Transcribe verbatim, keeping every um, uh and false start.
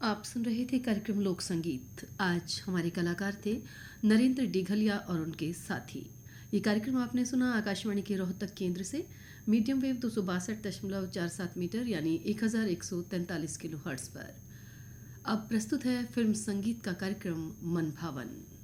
आप सुन रहे थे कार्यक्रम लोक संगीत। आज हमारे कलाकार थे नरेंद्र डिघलिया और उनके साथी। ये कार्यक्रम आपने सुना आकाशवाणी के रोहतक केंद्र से मीडियम वेव दो सौ बासठ दशमलव चार सात मीटर यानी एक हजार एक सौ तैंतालीस किलो हर्ट्ज पर। अब प्रस्तुत है फिल्म संगीत का कार्यक्रम मन भावन।